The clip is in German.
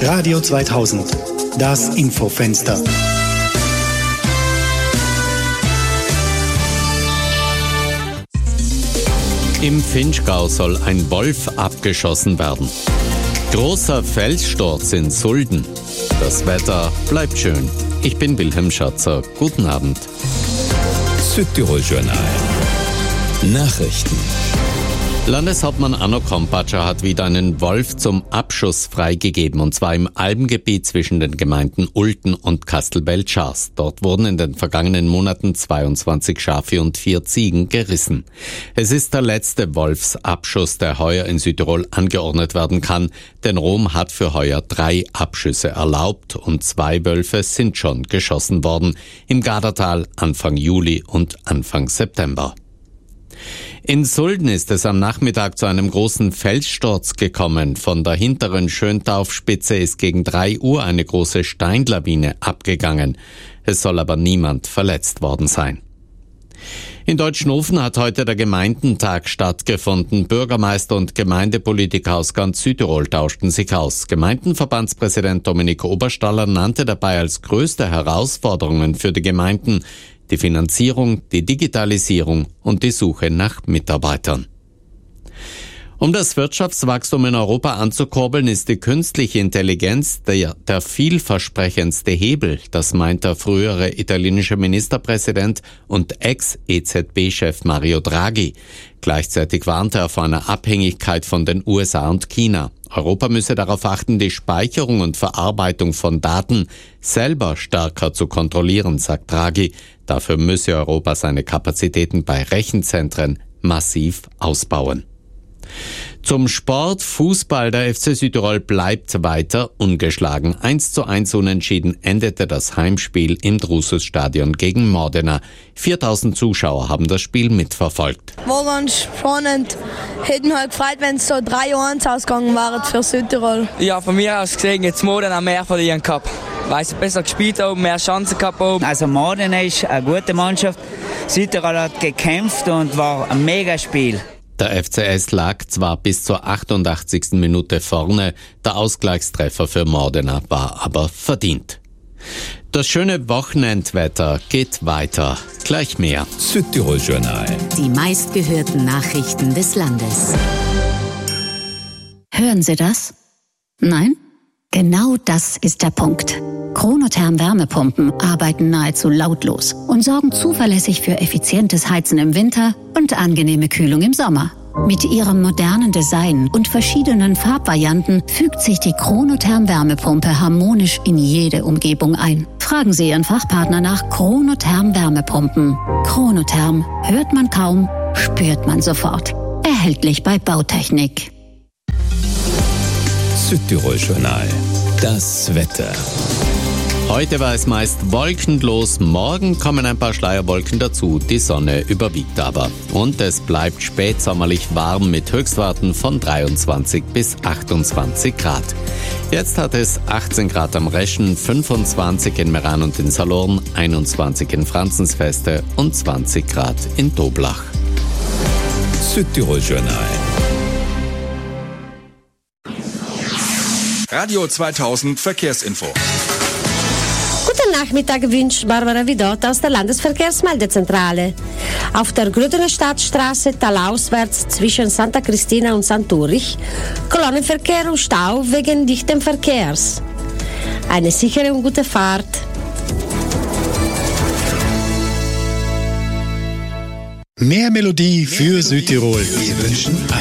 Radio 2000, das Infofenster. Im Vinschgau soll ein Wolf abgeschossen werden. Großer Felssturz in Sulden. Das Wetter bleibt schön. Ich bin Wilhelm Schatzer. Guten Abend. Südtirol Journal. Nachrichten. Landeshauptmann Anno Kompatscher hat wieder einen Wolf zum Abschuss freigegeben, und zwar im Alpengebiet zwischen den Gemeinden Ulten und Kastelbell-Schars. Dort wurden in den vergangenen Monaten 22 Schafe und 4 Ziegen gerissen. Es ist der letzte Wolfsabschuss, der heuer in Südtirol angeordnet werden kann, denn Rom hat für heuer 3 Abschüsse erlaubt und 2 Wölfe sind schon geschossen worden, im Gardatal Anfang Juli und Anfang September. In Sulden ist es am Nachmittag zu einem großen Felssturz gekommen. Von der hinteren Schöntaufspitze ist gegen 3 Uhr eine große Steinlawine abgegangen. Es soll aber niemand verletzt worden sein. In Deutschnofen hat heute der Gemeindentag stattgefunden. Bürgermeister und Gemeindepolitiker aus ganz Südtirol tauschten sich aus. Gemeindenverbandspräsident Dominik Oberstaller nannte dabei als größte Herausforderungen für die Gemeinden die Finanzierung, die Digitalisierung und die Suche nach Mitarbeitern. Um das Wirtschaftswachstum in Europa anzukurbeln, ist die künstliche Intelligenz der vielversprechendste Hebel. Das meint der frühere italienische Ministerpräsident und Ex-EZB-Chef Mario Draghi. Gleichzeitig warnte er vor einer Abhängigkeit von den USA und China. Europa müsse darauf achten, die Speicherung und Verarbeitung von Daten selber stärker zu kontrollieren, sagt Draghi. Dafür müsse Europa seine Kapazitäten bei Rechenzentren massiv ausbauen. Zum Sport. Fußball. Der FC Südtirol bleibt weiter ungeschlagen. 1:1 unentschieden endete das Heimspiel im Drusus-Stadion gegen Modena. 4000 Zuschauer haben das Spiel mitverfolgt. War ganz spannend. Hätten wir halt gefreut, wenn es so 3:1 ausgegangen wäre für Südtirol. Ja, von mir aus gesehen jetzt Modena mehr verlieren gehabt. Weil sie besser gespielt haben, mehr Chancen gehabt haben. Also Modena ist eine gute Mannschaft. Südtirol hat gekämpft und war ein Mega-Spiel. Der FCS lag zwar bis zur 88. Minute vorne, der Ausgleichstreffer für Modena war aber verdient. Das schöne Wochenendwetter geht weiter. Gleich mehr. Südtirol Journal. Die meistgehörten Nachrichten des Landes. Hören Sie das? Nein? Genau das ist der Punkt. Chronotherm Wärmepumpen arbeiten nahezu lautlos und sorgen zuverlässig für effizientes Heizen im Winter und angenehme Kühlung im Sommer. Mit ihrem modernen Design und verschiedenen Farbvarianten fügt sich die Chronotherm Wärmepumpe harmonisch in jede Umgebung ein. Fragen Sie Ihren Fachpartner nach Chronotherm Wärmepumpen. Chronotherm hört man kaum, spürt man sofort. Erhältlich bei Bautechnik. Südtirol Journal. Das Wetter. Heute war es meist wolkenlos, morgen kommen ein paar Schleierwolken dazu, die Sonne überwiegt aber. Und es bleibt spätsommerlich warm mit Höchstwerten von 23 bis 28 Grad. Jetzt hat es 18 Grad am Reschen, 25 in Meran und in Salurn, 21 in Franzensfeste und 20 Grad in Toblach. Südtirol Journal. Radio 2000 Verkehrsinfo. Guten Nachmittag wünscht Barbara Vidot aus der Landesverkehrsmeldezentrale. Auf der Grödener Stadtstraße talauswärts zwischen Santa Cristina und St. Ulrich Kolonnenverkehr und Stau wegen dichtem Verkehrs. Eine sichere und gute Fahrt. Mehr Melodie für Südtirol. Wir wünschen